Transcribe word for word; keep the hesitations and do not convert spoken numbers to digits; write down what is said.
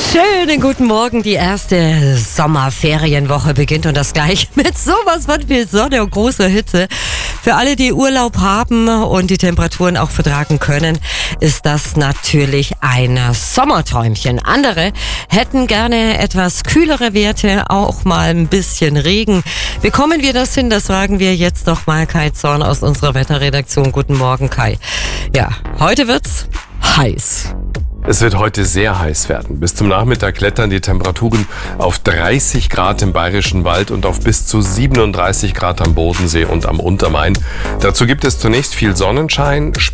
Schönen guten Morgen, die erste Sommerferienwoche beginnt und das gleich mit sowas von viel Sonne und großer Hitze. Für alle, die Urlaub haben und die Temperaturen auch vertragen können, ist das natürlich ein Sommerträumchen. Andere hätten gerne etwas kühlere Werte, auch mal ein bisschen Regen. Bekommen wir das hin? Das fragen wir jetzt doch mal Kai Zorn aus unserer Wetterredaktion. Guten Morgen, Kai. Ja, heute wird's heiß. Es wird heute sehr heiß werden. Bis zum Nachmittag klettern die Temperaturen auf dreißig Grad im Bayerischen Wald und auf bis zu siebenunddreißig Grad am Bodensee und am Untermain. Dazu gibt es zunächst viel Sonnenschein.